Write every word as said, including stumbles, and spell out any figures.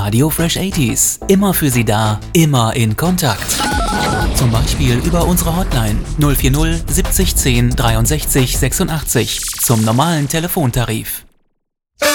Radio Fresh achtziger. Immer für Sie da, immer in Kontakt. Zum Beispiel über unsere Hotline null vier null siebzig zehn dreiundsechzig sechsundachtzig zum normalen Telefontarif.